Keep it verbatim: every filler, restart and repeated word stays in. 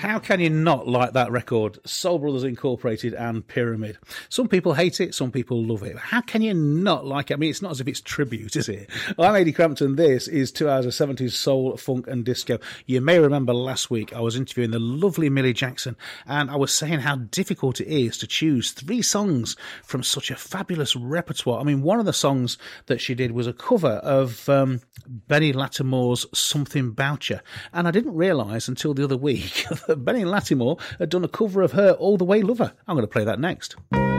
How can you not like that record? Soul Brothers Incorporated and Pyramid. Some people hate it, some people love it. How can you not like it? I mean, it's not as if it's tribute, is it? I'm Eddie Crampton. This is two hours of seventies soul, funk and disco. You may remember last week I was interviewing the lovely Millie Jackson, and I was saying how difficult it is to choose three songs from such a fabulous repertoire. I mean, one of the songs that she did was a cover of um, Benny Lattimore's Something Bout Ya, and I didn't realise until the other week that Benny Lattimore had done a cover of her All the Way Lover. I'm going to play that next.